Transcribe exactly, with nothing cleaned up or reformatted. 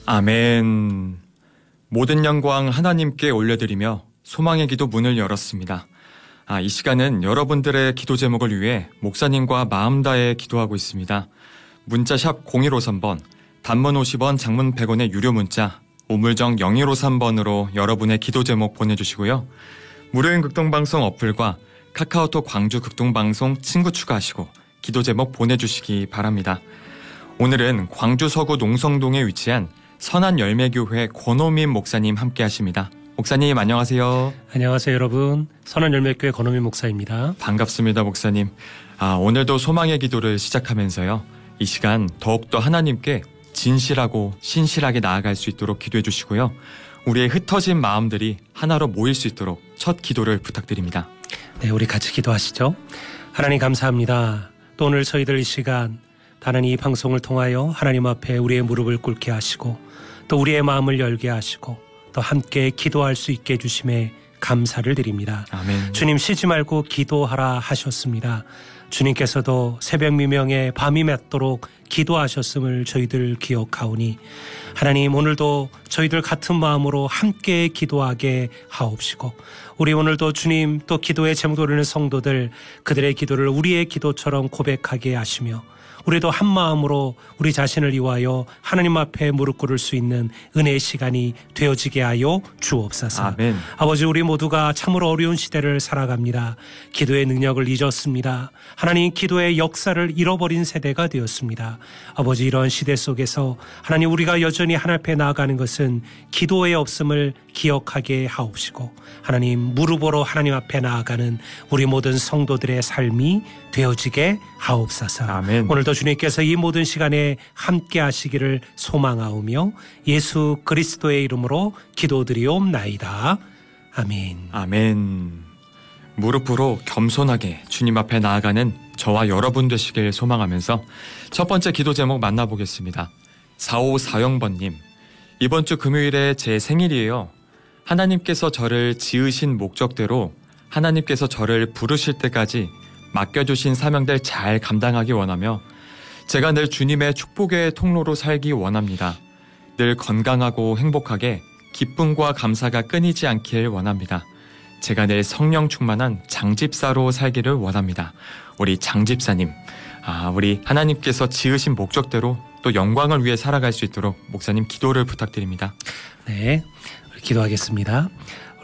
아멘. 모든 영광 하나님께 올려드리며 소망의 기도 문을 열었습니다. 아, 이 시간은 여러분들의 기도 제목을 위해 목사님과 마음 다해 기도하고 있습니다. 문자샵 공일오삼 번, 단문 오십 원, 장문 백 원의 유료 문자, 우물정 영일오삼 번으로 여러분의 기도 제목 보내주시고요. 무료인 극동방송 어플과 카카오톡 광주 극동방송 친구 추가하시고 기도 제목 보내주시기 바랍니다. 오늘은 광주 서구 농성동에 위치한 선한열매교회 권호민 목사님 함께 하십니다. 목사님 안녕하세요. 안녕하세요 여러분. 선한열매교회 권호민 목사입니다. 반갑습니다 목사님. 아, 오늘도 소망의 기도를 시작하면서요. 이 시간 더욱더 하나님께 진실하고 신실하게 나아갈 수 있도록 기도해 주시고요. 우리의 흩어진 마음들이 하나로 모일 수 있도록 첫 기도를 부탁드립니다. 네, 우리 같이 기도하시죠. 하나님 감사합니다. 또 오늘 저희들 이 시간 다른 이 방송을 통하여 하나님 앞에 우리의 무릎을 꿇게 하시고 또 우리의 마음을 열게 하시고 또 함께 기도할 수 있게 해주심에 감사를 드립니다. 아멘. 주님 쉬지 말고 기도하라 하셨습니다. 주님께서도 새벽 미명에 밤이 맺도록 기도하셨음을 저희들 기억하오니 하나님 오늘도 저희들 같은 마음으로 함께 기도하게 하옵시고 우리 오늘도 주님 또 기도의 제목 올리는 성도들 그들의 기도를 우리의 기도처럼 고백하게 하시며 우리도 한 마음으로 우리 자신을 위하여 하나님 앞에 무릎 꿇을 수 있는 은혜의 시간이 되어지게 하여 주옵소서. 아멘. 아버지 우리 모두가 참으로 어려운 시대를 살아갑니다. 기도의 능력을 잊었습니다. 하나님 기도의 역사를 잃어버린 세대가 되었습니다. 아버지 이런 시대 속에서 하나님 우리가 여전히 하나님 앞에 나아가는 것은 기도의 없음을 기억하게 하옵시고 하나님 무릎으로 하나님 앞에 나아가는 우리 모든 성도들의 삶이 되어지게 하옵소서. 아멘. 오늘도 주님께서 이 모든 시간에 함께 하시기를 소망하오며 예수 그리스도의 이름으로 기도드리옵나이다. 아멘. 아멘. 무릎으로 겸손하게 주님 앞에 나아가는 저와 여러분 되시길 소망하면서 첫 번째 기도 제목 만나보겠습니다. 사오사영 번님, 이번 주 금요일에 제 생일이에요. 하나님께서 저를 지으신 목적대로 하나님께서 저를 부르실 때까지 맡겨주신 사명들 잘 감당하기 원하며 제가 늘 주님의 축복의 통로로 살기 원합니다. 늘 건강하고 행복하게 기쁨과 감사가 끊이지 않길 원합니다. 제가 늘 성령 충만한 장집사로 살기를 원합니다. 우리 장집사님, 아, 우리 하나님께서 지으신 목적대로 또 영광을 위해 살아갈 수 있도록 목사님 기도를 부탁드립니다. 네, 우리 기도하겠습니다.